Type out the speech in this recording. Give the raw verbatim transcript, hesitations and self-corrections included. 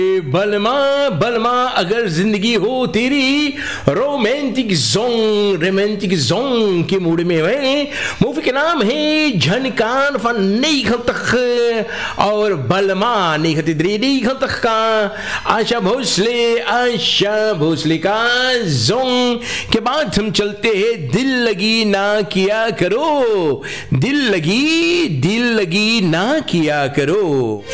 बलमा बलमा अगर जिंदगी हो तेरी रोमांटिक जोन रोमांटिक जोन के मूड में है। मूवी के नाम है झनकान फन नहीं तक और बलमा नहीं खती नहीं तक का आशा भोसले आशा भोसले का जोन के बाद हम चलते हैं दिल लगी ना किया करो दिल लगी दिल लगी ना किया करो।